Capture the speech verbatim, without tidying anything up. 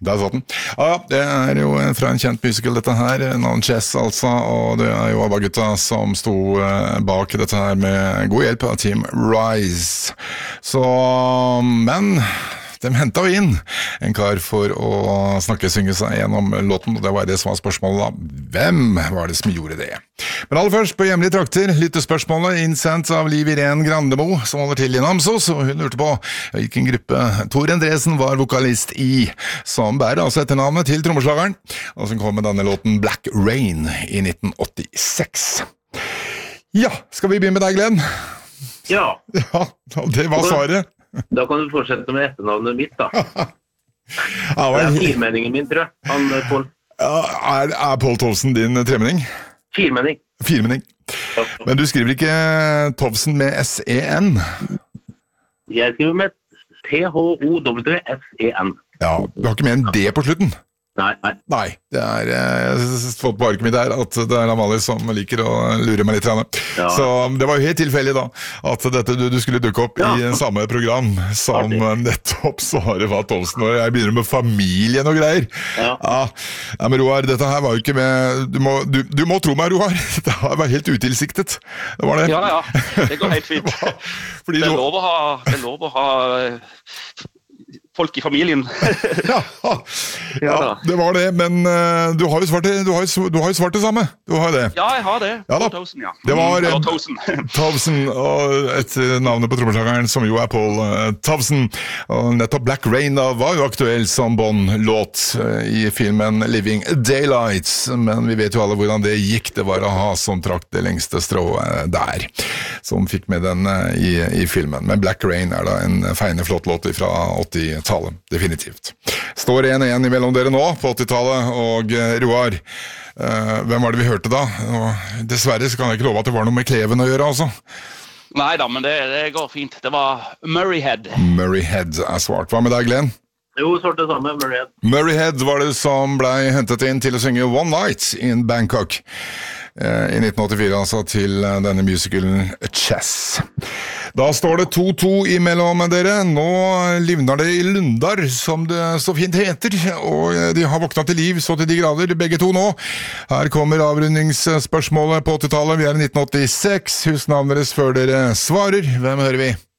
Der satt den. Ja, det er jo fra en kjent musical dette her, navn Chess altså, og det er jo ABBA-gutta som sto bak dette her med god hjelp av Team Rise. Så, men de hentet jo inn en kar for å snakke, synge seg gjennom låten, og det var det som var spørsmålet da. Hvem var det som gjorde det? Men aller først på hjemlige trakter, lyttespørsmålet innsendt av Liv Irene Grandemo, som holder til i Namsos, og hun lurte på hvilken gruppe Tor Endresen var vokalist i, som bærer altså etternavnet til trommeslageren, og som kom med denne låten Black Rain i nitten åttiseks. Ja, skal vi begynne med deg, Glenn? Ja. Ja, det var svaret. Da kan du fortsette med etternavnet mitt, da. Ja, det er firmenningen min, tror jeg. Han, Paul. Ja, er, er Paul Tovsen din tremenning? Firmenning. Firmenning. Men du skriver ikke Tovsen med S E N? Jeg skriver med T H O W S E N. Ja, du har ikke med en D på slutten? Nei, nei. Nei, det er, jeg har fått på arket mitt der at det er Amalie som liker å lure meg litt. Ja. Så det var jo helt tilfeldig da, at dette, du, du skulle dukke opp ja. I samme program som Artig. Nettopp svaret var Tovsen, og jeg begynner med familien og greier. Ja. Ja, ja men Roar, dette her var jo ikke med, du må, du, du må tro meg, Roar, dette her var helt utilsiktet. Det var det. Ja, ja, det går helt fint. Fordi det er lov å ha, det er lov å ha folk i familien. ja, ja, det var det, men uh, du har jo svart det, du har jo, du har jo svart det samme. Du har det. Ja, jeg har det. Ja, da. Tovsen, ja. Det var mm, Tovsen. Tovsen, og et navnet på trommeslageren som jo er Paul uh, Tovsen. Og nettopp Black Rain da var jo aktuell som Bond-låt uh, i filmen Living Daylights, men vi vet jo alle hvordan det gikk. Det var å ha som trakt det lengste strået der, som fikk med den uh, i, i filmen. Men Black Rain er da en feiende flott låt fra åttitallet. Definitivt. Står en igjen imellom dere nå på åttitallet, og Roar, uh, hvem var det vi hørte da? Og dessverre så kan jeg ikke love at det var noe med Kleven å gjøre, altså. Neida, men det, det går fint. Det var Murrayhead. Murrayhead er svart. Hva med deg, Glenn? Jo, svart det samme, Murrayhead. Murrayhead var det som ble hentet inn til å synge One Night in Bangkok i nitten åttifire, altså til denne musicalen Chess. Da står det to to imellom dere. Nå livner det i Lundar, som det så fint heter, og de har våknet til liv så til de grader, begge to nå. Her kommer avrundingsspørsmålet på åttitallet. Vi er i nitten åttiseks. Husk navnet deres før dere svarer. Hvem hører vi?